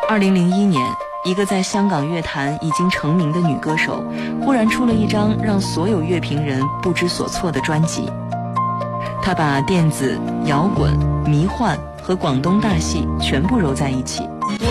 2001年，一个在香港乐坛已经成名的女歌手，忽然出了一张让所有乐评人不知所措的专辑。她把电子、摇滚、迷幻和广东大戏全部揉在一起，